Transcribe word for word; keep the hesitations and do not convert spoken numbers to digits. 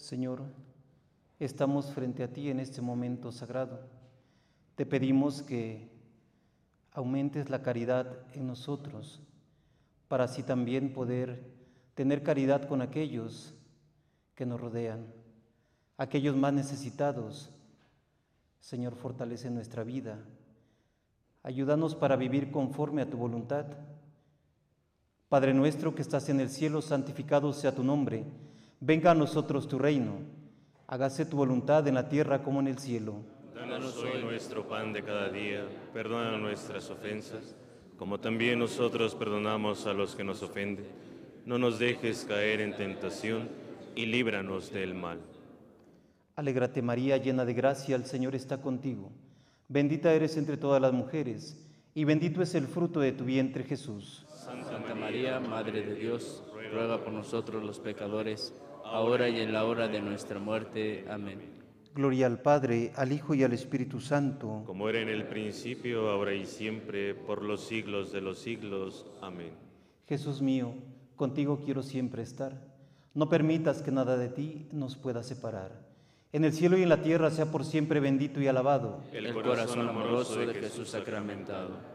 Señor, estamos frente a ti en este momento sagrado. Te pedimos que aumentes la caridad en nosotros, para así también poder tener caridad con aquellos que nos rodean, aquellos más necesitados. Señor, fortalece nuestra vida. Ayúdanos para vivir conforme a tu voluntad. Padre nuestro que estás en el cielo, santificado sea tu nombre. Venga a nosotros tu reino. Hágase tu voluntad en la tierra como en el cielo. Danos hoy nuestro pan de cada día. Perdona nuestras ofensas, como también nosotros perdonamos a los que nos ofenden. No nos dejes caer en tentación y líbranos del mal. Alégrate María, llena de gracia, el Señor está contigo. Bendita eres entre todas las mujeres, y bendito es el fruto de tu vientre, Jesús. Santa María, Madre de Dios, ruega por nosotros los pecadores, ahora y en la hora de nuestra muerte. Amén. Gloria al Padre, al Hijo y al Espíritu Santo. Como era en el principio, ahora y siempre, por los siglos de los siglos. Amén. Jesús mío, contigo quiero siempre estar. No permitas que nada de ti nos pueda separar. En el cielo y en la tierra sea por siempre bendito y alabado El corazón amoroso de Jesús sacramentado.